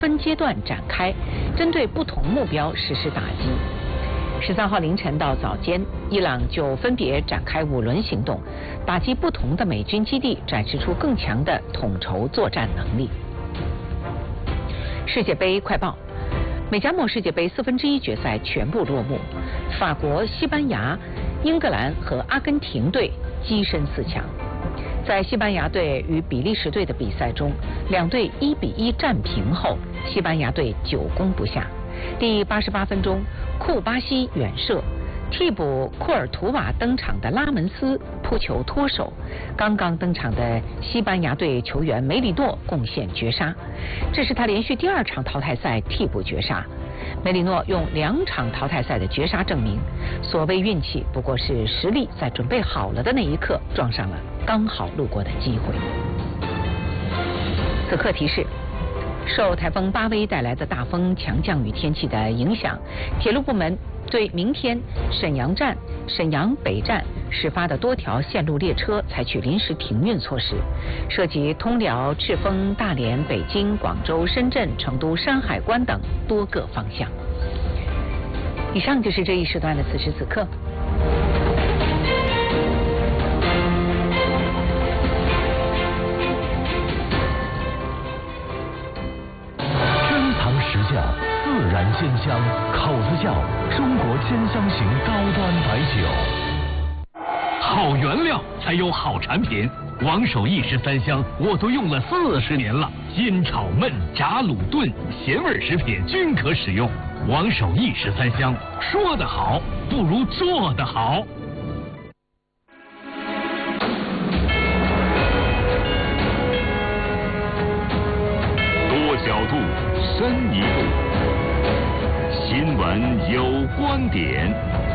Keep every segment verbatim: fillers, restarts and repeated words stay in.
分阶段展开，针对不同目标实施打击。十三号凌晨到早间，伊朗就分别展开五轮行动，打击不同的美军基地，展示出更强的统筹作战能力。世界杯快报：美加墨世界杯四分之一决赛全部落幕，法国、西班牙、英格兰和阿根廷队跻身四强。在西班牙队与比利时队的比赛中，两队一比一战平后，西班牙队久攻不下。第八十八分钟，库巴西远射，替补库尔图瓦登场的拉门斯扑球脱手，刚刚登场的西班牙队球员梅里诺贡献绝杀，这是他连续第二场淘汰赛替补绝杀。梅里诺用两场淘汰赛的绝杀证明，所谓运气不过是实力在准备好了的那一刻撞上了刚好路过的机会。此刻提示：受台风巴威带来的大风、强降雨天气的影响，铁路部门对明天沈阳站、沈阳北站始发的多条线路列车采取临时停运措施，涉及通辽、赤峰、大连、北京、广州、深圳、成都、山海关等多个方向。以上就是这一时段的此时此刻。 实窖自然鲜香，口子窖中国鲜香型高端白酒。好原料才有好产品，王守义十三香我都用了四十年了，煎炒焖炸卤炖咸味食品均可使用。王守义十三香，说得好不如做得好。多角度，深一步，新闻有观点。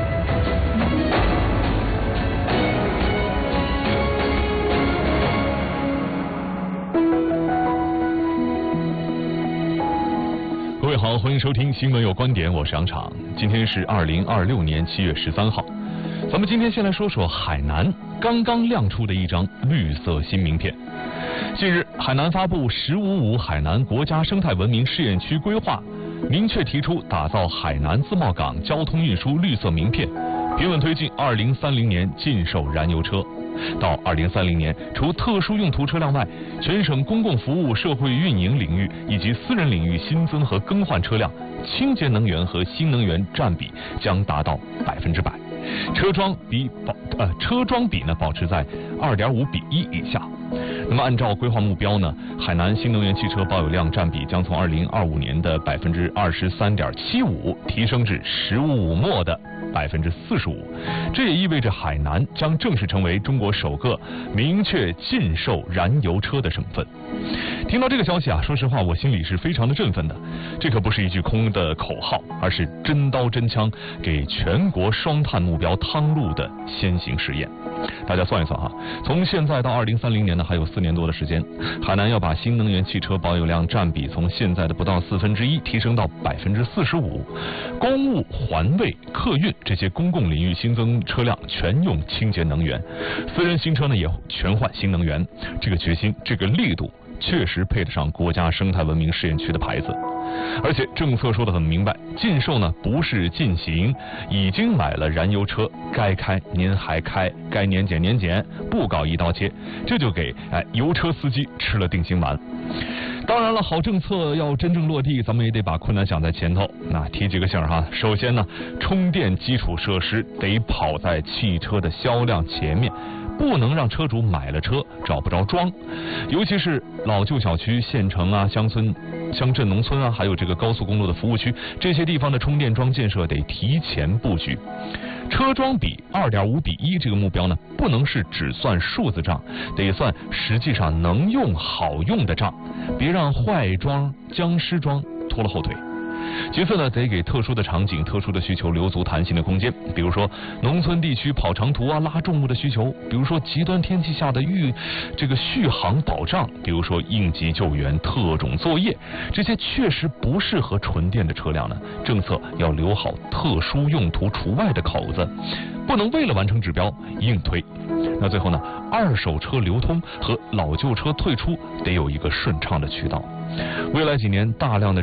各位好，欢迎收听新闻有观点，我是杨昶。今天是二零二六年七月十三号，咱们今天先来说说海南刚刚亮出的一张绿色新名片。近日，海南发布“十五五”海南国家生态文明试验区规划，明确提出打造海南自贸港交通运输绿色名片，平稳推进二零三零年禁售燃油车。到二零三零年，除特殊用途车辆外，全省公共服务、社会运营领域以及私人领域新增和更换车辆，清洁能源和新能源占比将达到百分之百，车桩比保呃车桩比呢保持在二点五比一以下。那么按照规划目标呢，海南新能源汽车保有量占比将从二零二五年的百分之二十三点七五提升至十五五末的百分之四十五。这也意味着海南将正式成为中国首个明确禁售燃油车的省份。听到这个消息啊，说实话我心里是非常的振奋的。这可不是一句空的口号，而是真刀真枪给全国双碳目标趟路的先行实验。大家算一算哈，从现在到二零三零年呢，还有四年多的时间，海南要把新能源汽车保有量占比从现在的不到四分之一提升到百分之四十五，公务、环卫、客运这些公共领域新增车辆全用清洁能源，私人新车呢也全换新能源。这个决心，这个力度，确实配得上国家生态文明试验区的牌子。而且政策说得很明白，禁售呢不是禁行，已经买了燃油车该开您还开，该年检年检，不搞一刀切，这就给哎油车司机吃了定心丸。当然了，好政策要真正落地，咱们也得把困难想在前头。那提几个醒哈，首先呢，充电基础设施得跑在汽车的销量前面，不能让车主买了车找不着装，尤其是老旧小区、县城啊、乡村、乡镇、农村啊，还有这个高速公路的服务区，这些地方的充电桩建设得提前布局。车桩比二点五比一这个目标呢，不能是只算数字账，得算实际上能用好用的账，别让坏桩、僵尸桩拖了后腿。其次呢，得给特殊的场景、特殊的需求留足弹性的空间，比如说农村地区跑长途啊、拉重物的需求，比如说极端天气下的预这个续航保障，比如说应急救援、特种作业，这些确实不适合纯电的车辆呢，政策要留好特殊用途除外的口子，不能为了完成指标硬推。那最后呢，二手车流通和老旧车退出得有一个顺畅的渠道。未来几年，大量的